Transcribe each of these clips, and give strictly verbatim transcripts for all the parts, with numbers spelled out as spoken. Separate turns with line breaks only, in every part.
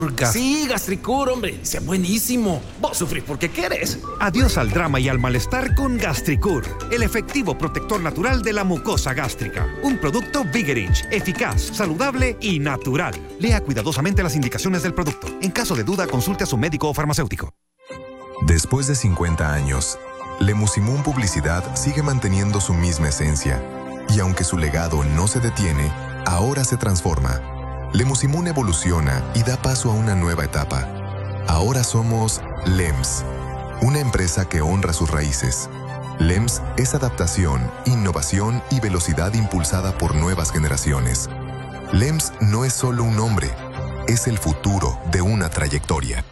Gas-
Sí, Gastricur, hombre. Sea buenísimo. Vos sufrís porque querés.
Adiós al drama y al malestar con Gastricur, el efectivo protector natural de la mucosa gástrica. Un producto Vigerich, eficaz, saludable y natural. Lea cuidadosamente las indicaciones del producto. En caso de duda, consulte a su médico o farmacéutico.
Después de cincuenta años, Lemusimún Publicidad sigue manteniendo su misma esencia. Y aunque su legado no se detiene, ahora se transforma. Lemusimún evoluciona y da paso a una nueva etapa. Ahora somos L E M S, una empresa que honra sus raíces. L E M S es adaptación, innovación y velocidad impulsada por nuevas generaciones. L E M S no es solo un nombre, es el futuro de una trayectoria.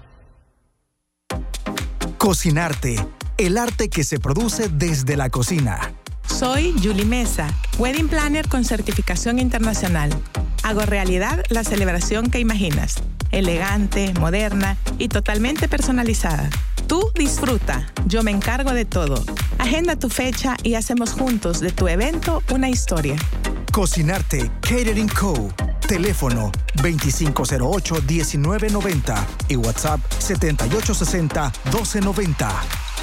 Cocinarte, el arte que se produce desde la cocina.
Soy Julie Mesa, Wedding Planner con certificación internacional. Hago realidad la celebración que imaginas, elegante, moderna y totalmente personalizada. Tú disfruta, yo me encargo de todo. Agenda tu fecha y hacemos juntos de tu evento una historia.
Cocinarte Catering Co. Teléfono veinticinco cero ocho, diecinueve noventa y WhatsApp setenta y ocho sesenta, doce noventa.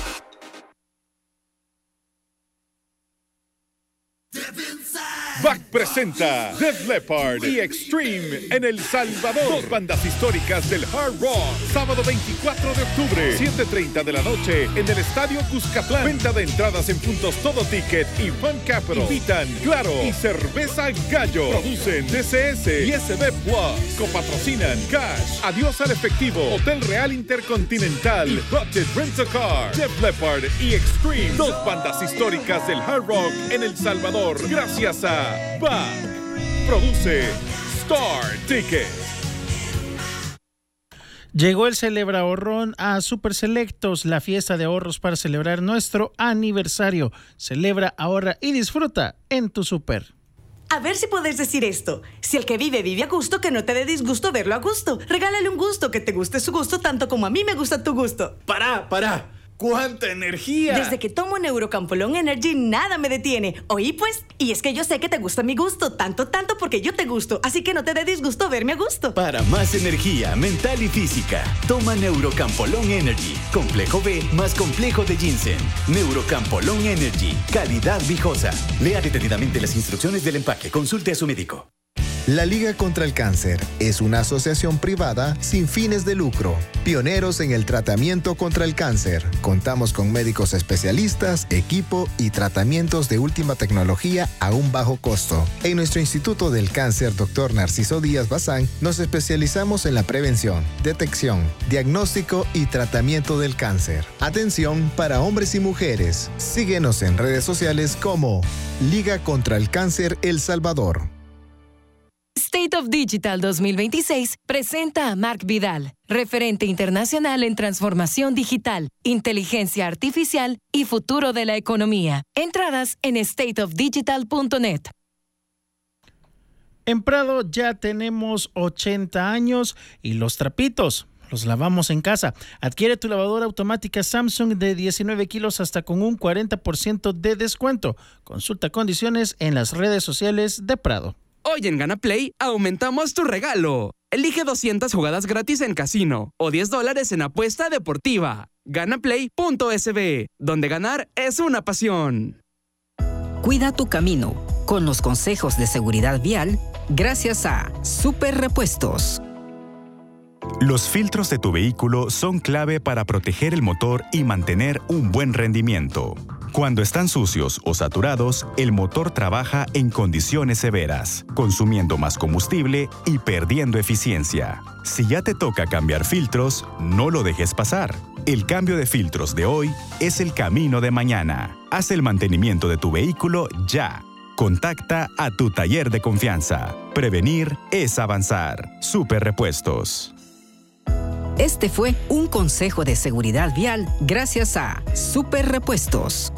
B A C presenta Def Leppard y Extreme en El Salvador. Dos bandas históricas del hard rock. Sábado veinticuatro de octubre, siete y media de la noche en el Estadio Cuscatlán. Venta de entradas en puntos Todo Ticket y Fun Capital. Invitan Claro y Cerveza Gallo. Producen D C S y S B Plus. Copatrocinan Cash, Adiós al Efectivo, Hotel Real Intercontinental y Budget Rent a Car. Def Leppard y Extreme. Dos bandas históricas del hard rock en El Salvador. Gracias a B A C. Produce Star Ticket.
Llegó el Celebra Ahorrón a Super Selectos, la fiesta de ahorros para celebrar nuestro aniversario. Celebra, ahorra y disfruta en tu super.
A ver si podés decir esto. Si el que vive vive a gusto, que no te dé disgusto verlo a gusto. Regálale un gusto, que te guste su gusto tanto como a mí me gusta tu gusto.
Pará, pará. ¡Cuánta energía!
Desde que tomo Neurocampolón Energy, nada me detiene. ¿Oí, pues? Y es que yo sé que te gusta mi gusto, tanto, tanto porque yo te gusto. Así que no te dé disgusto verme a gusto.
Para más energía mental y física, toma Neurocampolón Energy. Complejo B más complejo de ginseng. Neurocampolón Energy. Calidad viejosa. Lea detenidamente las instrucciones del empaque. Consulte a su médico.
La Liga contra el Cáncer es una asociación privada sin fines de lucro, pioneros en el tratamiento contra el cáncer. Contamos con médicos especialistas, equipo y tratamientos de última tecnología a un bajo costo. En nuestro Instituto del Cáncer, doctor Narciso Díaz Bazán, nos especializamos en la prevención, detección, diagnóstico y tratamiento del cáncer. Atención para hombres y mujeres. Síguenos en redes sociales como Liga contra el Cáncer El Salvador.
State of Digital dos mil veintiséis presenta a Marc Vidal, referente internacional en transformación digital, inteligencia artificial y futuro de la economía. Entradas en state of digital punto net.
En Prado ya tenemos ochenta años y los trapitos los lavamos en casa. Adquiere tu lavadora automática Samsung de diecinueve kilos hasta con un cuarenta por ciento de descuento. Consulta condiciones en las redes sociales de Prado.
Hoy en Gana Play aumentamos tu regalo. Elige doscientas jugadas gratis en casino o diez dólares en apuesta deportiva. Ganaplay punto es be, donde ganar es una pasión.
Cuida tu camino con los consejos de seguridad vial gracias a Super Repuestos.
Los filtros de tu vehículo son clave para proteger el motor y mantener un buen rendimiento. Cuando están sucios o saturados, el motor trabaja en condiciones severas, consumiendo más combustible y perdiendo eficiencia. Si ya te toca cambiar filtros, no lo dejes pasar. El cambio de filtros de hoy es el camino de mañana. Haz el mantenimiento de tu vehículo ya. Contacta a tu taller de confianza. Prevenir es avanzar. Super Repuestos.
Este fue un consejo de seguridad vial gracias a Super Repuestos.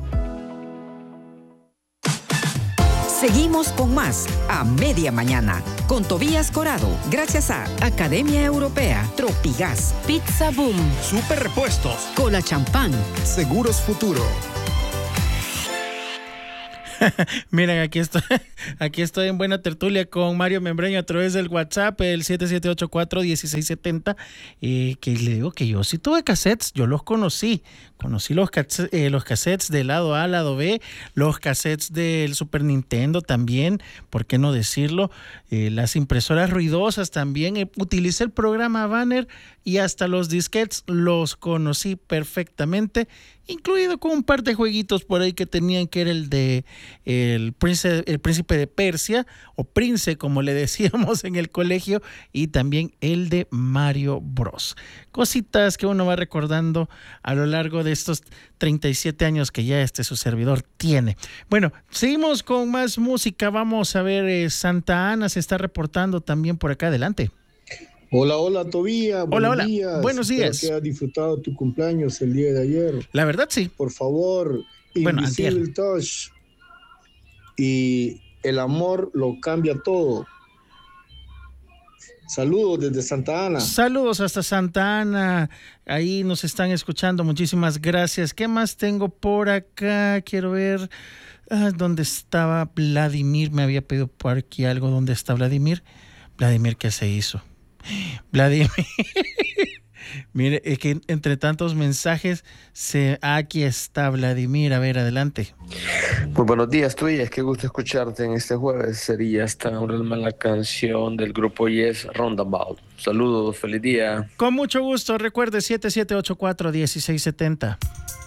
Seguimos con más a media mañana con Tobías Corado gracias a Academia Europea, Tropigas, Pizza Boom,
Super Repuestos,
Cola Champán,
Seguros Futuro.
Miren, aquí estoy, aquí estoy en buena tertulia con Mario Membreño a través del WhatsApp, el siete siete ocho cuatro uno seis siete cero, eh, que le digo que yo sí tuve cassettes, yo los conocí, conocí los, cas- eh, los cassettes del lado A, lado B, los cassettes del Super Nintendo también, ¿por qué no decirlo? Eh, las impresoras ruidosas también, eh, utilicé el programa Banner y hasta los disquetes los conocí perfectamente, incluido con un par de jueguitos por ahí que tenían, que era el de el príncipe, el príncipe de Persia, o Prince como le decíamos en el colegio, y también el de Mario Bros. Cositas que uno va recordando a lo largo de estos treinta y siete años que ya este su servidor tiene. Bueno, seguimos con más música. Vamos a ver, eh, Santa Ana se está reportando también por acá. Adelante.
Hola, hola, Tobía.
Hola, hola.
Días.
Buenos días.
Espero que has disfrutado tu cumpleaños el día de ayer.
La verdad, sí.
Por favor,
Bueno,
Invisible
antier.
Touch. Y el amor lo cambia todo. Saludos desde Santa Ana.
Saludos hasta Santa Ana. Ahí nos están escuchando. Muchísimas gracias. ¿Qué más tengo por acá? Quiero ver. Ah, ¿dónde estaba Vladimir? Me había pedido por aquí algo. ¿Dónde está Vladimir? Vladimir, ¿qué se hizo? Vladimir. Mire, es que entre tantos mensajes, se... aquí está Vladimir. A ver, adelante.
Muy buenos días, Tuyas. Qué gusto escucharte en este jueves. Sería hasta un alma la canción del grupo Yes, Roundabout. Saludos, feliz día.
Con mucho gusto. Recuerde siete siete ocho cuatro uno seis siete cero.